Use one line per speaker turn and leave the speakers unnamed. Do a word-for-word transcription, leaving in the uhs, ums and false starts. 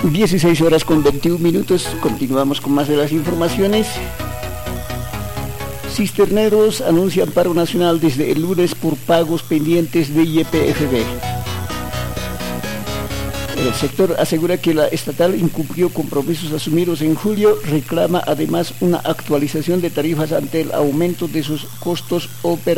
dieciséis horas con veintiún minutos, continuamos con más de las informaciones. Cisterneros anuncian paro nacional desde el lunes por pagos pendientes de Y P F B. El sector asegura que la estatal incumplió compromisos asumidos en julio, reclama además una actualización de tarifas ante el aumento de sus costos operativos.